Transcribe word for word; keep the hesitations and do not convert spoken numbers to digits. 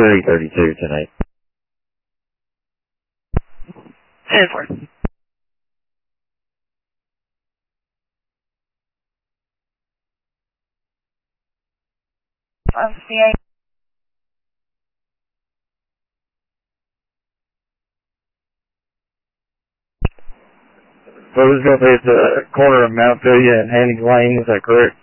thirty thirty-two tonight. ten four. Um, C A. So this is going to be at the corner of Mount Pilya and Hannings Lane, is that correct?